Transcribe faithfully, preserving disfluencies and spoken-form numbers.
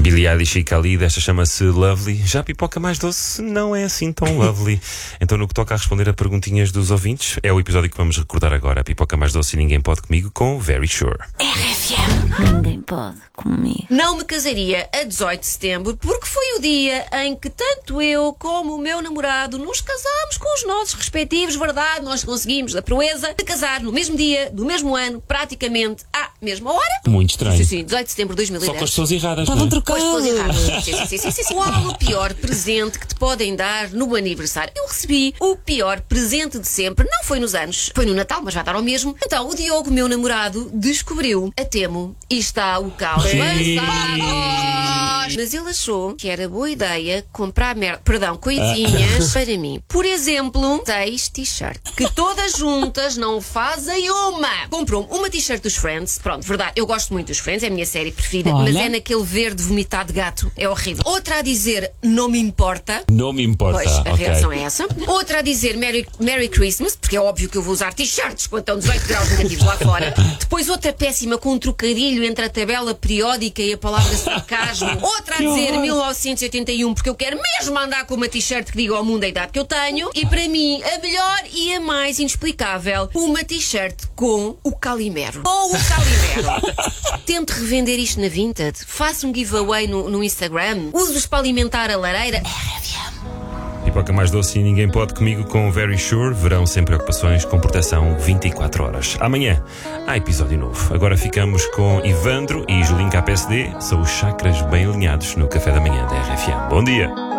Billie Eilish e Khalid, esta chama-se Lovely. Já a pipoca mais doce não é assim tão lovely. Então, no que toca a responder a perguntinhas dos ouvintes, é o episódio que vamos recordar agora. A pipoca mais doce e ninguém pode comigo, com Very Sure. R F M. Ninguém pode comigo. Não me casaria a dezoito de setembro porque foi o dia em que tanto eu como o meu namorado nos casámos com os nossos respectivos. Verdade, nós conseguimos a proeza de casar no mesmo dia, do mesmo ano, praticamente à mesma hora. Muito estranho. Sim, sim, dezoito de setembro de dois mil e dez. Só com as pessoas erradas. Estavam não é? Com as pessoas trocadas. erradas. Sim, sim, sim, sim, sim, sim. Qual o pior presente que te podem dar no aniversário? Eu recebi o pior presente de sempre. Não foi nos anos, foi no Natal, mas vai dar ao mesmo. Então, o Diogo, meu namorado, descobriu a Temo e está o caos lançado. Mas ele achou que era boa ideia comprar merda, perdão, coisinhas para mim. Por exemplo, seis t-shirts, que todas juntas não fazem uma. Comprou-me uma t-shirt dos Friends. Pronto, verdade, eu gosto muito dos Friends, é a minha série preferida, Olha. mas é naquele verde vomitado de gato. É horrível. Outra a dizer, não me importa. Não me importa. Pois, a ok. reação é essa. Outra a dizer Merry, Merry Christmas, porque é óbvio que eu vou usar t-shirts quando estão dezoito graus negativos lá fora. Depois outra péssima com um trocadilho entre a tabela periódica e a palavra sarcasmo. Outra a dizer mil novecentos e oitenta e um, porque eu quero mesmo andar com uma t-shirt que diga ao mundo a idade que eu tenho. E para mim, a melhor e a mais inexplicável, uma t-shirt com o Calimero. Ou o Calimero. Tento revender isto na Vinted. Faço um giveaway no, no Instagram. Uso-os para alimentar a lareira. Pipoca mais doce e ninguém pode comigo, com Very Sure. Verão sem preocupações, com proteção vinte e quatro horas. Amanhã há episódio novo. Agora ficamos com Ivandro e Julinho K P S D. São os chakras bem alinhados no café da manhã da R F M. Bom dia.